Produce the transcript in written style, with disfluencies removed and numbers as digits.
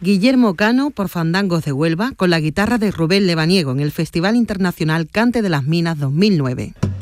Guillermo Cano por Fandangos de Huelva con la guitarra de Rubén Lebaniego en el Festival Internacional Cante de las Minas 2009.